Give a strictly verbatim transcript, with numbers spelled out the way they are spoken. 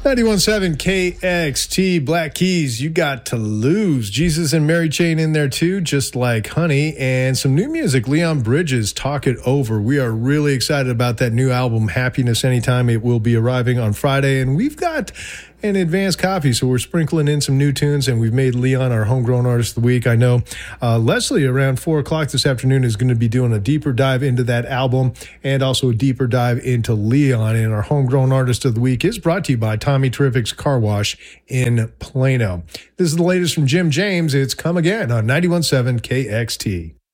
ninety-one point seven K X T, Black Keys, You Got to Lose. Jesus and Mary Chain in there too, Just Like Honey. And some new music, Leon Bridges, Talk It Over. We are really excited about that new album, Happiness Anytime. It will be arriving on Friday. And we've got an advanced copy, so we're sprinkling in some new tunes, and we've made Leon our homegrown artist of the week. I know uh, Leslie around four o'clock this afternoon is going to be doing a deeper dive into that album and also a deeper dive into Leon. And our homegrown artist of the week is brought to you by Tommy Terrific's Car Wash in Plano. This is the latest from Jim James. It's Come Again on ninety-one point seven K X T.